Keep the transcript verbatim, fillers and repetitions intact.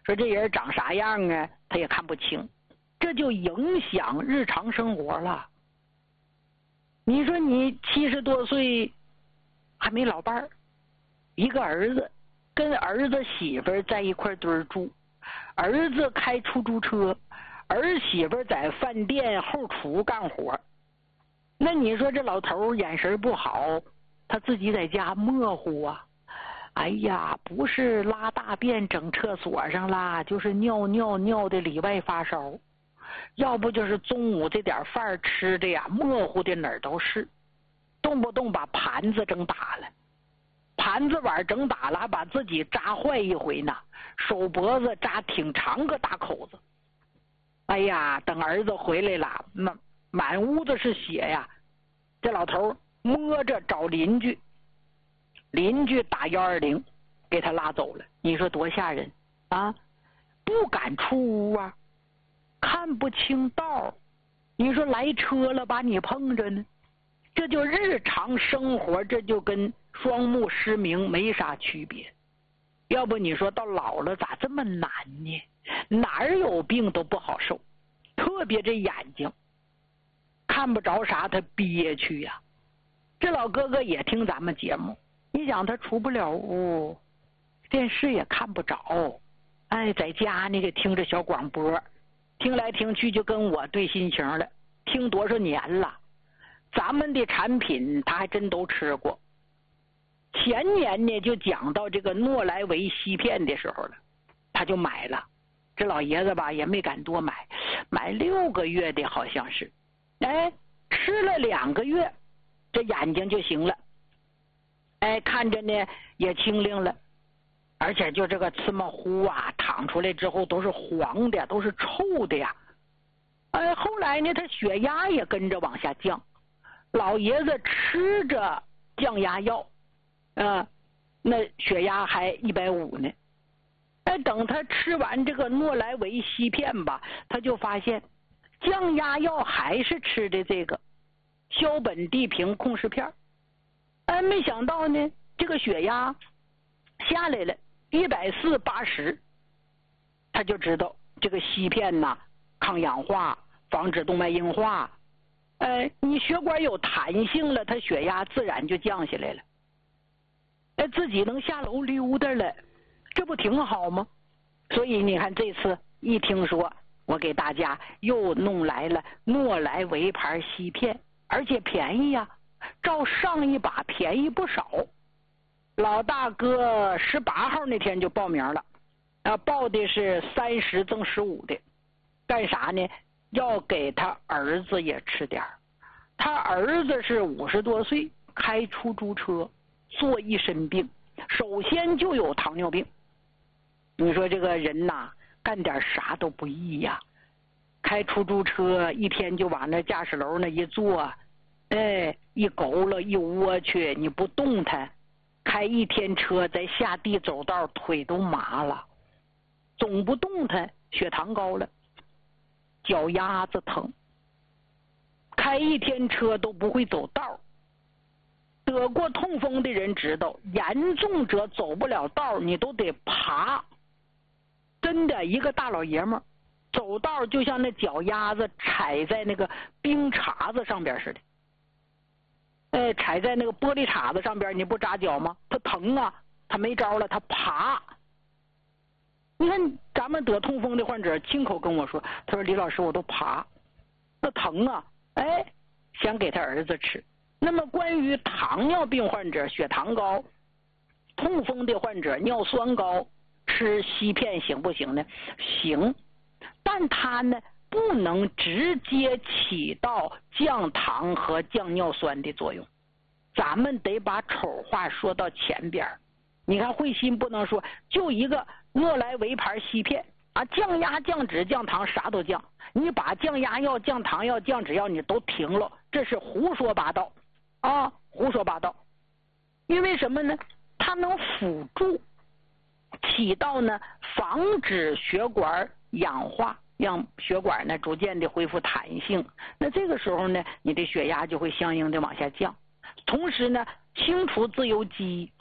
说这人长啥样啊，他也看不清，这就影响日常生活了。你说你七十多岁还没老伴儿，一个儿子跟儿子媳妇在一块堆住，儿子开出租车，儿媳妇在饭店后厨干活。那你说这老头眼神不好，他自己在家模糊啊。哎呀，不是拉大便整厕所上啦，就是尿尿尿的里外发烧，要不就是中午这点饭吃的呀，模糊的哪儿都是，动不动把盘子整打了，盘子碗整打了，还把自己扎坏一回呢，手脖子扎挺长个大口子。哎呀，等儿子回来了，满满屋子是血呀，这老头摸着找邻居，邻居打幺二零给他拉走了。你说多吓人啊！不敢出屋啊，看不清道，你说来车了把你碰着呢，这就日常生活，这就跟双目失明没啥区别。要不你说到老了咋这么难呢？哪儿有病都不好受，特别这眼睛看不着啥他憋屈呀。这老哥哥也听咱们节目，你想他出不了屋，电视也看不着，哎，在家那个听着小广播，听来听去就跟我对心情了，听多少年了，咱们的产品他还真都吃过。前年呢就讲到这个诺莱维锡片的时候了，他就买了。这老爷子吧也没敢多买，买六个月的好像是，哎，吃了两个月，这眼睛就行了，哎，看着呢也清灵了，而且就这个芝麻糊啊，淌出来之后都是黄的，都是臭的呀。哎，后来呢，他血压也跟着往下降，老爷子吃着降压药，啊、呃，那血压还一百五呢。哎，等他吃完这个诺莱维锡片吧，他就发现降压药还是吃的这个硝苯地平控制片。哎，没想到呢，这个血压下来了一百四八十，他就知道这个锡片呐，抗氧化，防止动脉硬化。哎，你血管有弹性了，他血压自然就降下来了。哎，自己能下楼溜达了，这不挺好吗？所以你看这次一听说，我给大家又弄来了诺莱维牌锡片，而且便宜呀、啊，照上一把便宜不少。老大哥十八号那天就报名了，啊，报的是三十赠十五的，干啥呢？要给他儿子也吃点儿。他儿子是五十多岁，开出租车，做一身病，首先就有糖尿病。你说这个人呐，干点啥都不易呀。开出租车一天就往那驾驶楼那一坐，哎，一佝偻一窝去，你不动弹，开一天车再下地走道腿都麻了，总不动弹，血糖高了，脚丫子疼，开一天车都不会走道。得过痛风的人知道，严重者走不了道，你都得爬。真的，一个大老爷们儿走道就像那脚丫子踩在那个冰碴子上边似的，哎，踩在那个玻璃碴子上边，你不扎脚吗？他疼啊，他没招了，他爬。你看咱们得痛风的患者亲口跟我说，他说李老师我都爬，那疼啊，哎，想给他儿子吃。那么关于糖尿病患者血糖高，痛风的患者尿酸高，吃锡片行不行呢？行，但它呢不能直接起到降糖和降尿酸的作用，咱们得把丑话说到前边。你看慧心不能说就一个诺莱维牌锡片啊，降压降脂降糖啥都降，你把降压药降糖药降脂药你都停了，这是胡说八道啊，胡说八道。因为什么呢？它能辅助起到呢防止血管氧化，让血管呢逐渐的恢复弹性，那这个时候呢你的血压就会相应的往下降。同时呢清除自由基，